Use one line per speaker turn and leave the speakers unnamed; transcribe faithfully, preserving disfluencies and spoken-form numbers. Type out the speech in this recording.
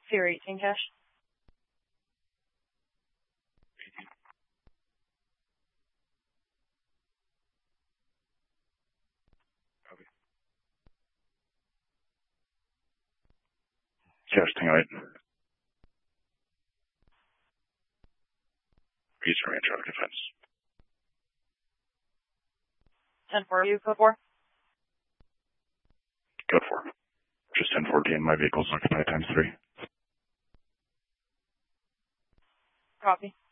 Tier eighteen cash.
Copy. Cash Tango eight. Eastern Range Road Defense.
ten four, you code four?
Code four. Just ten fourteen, my vehicle's occupied times three.
Copy.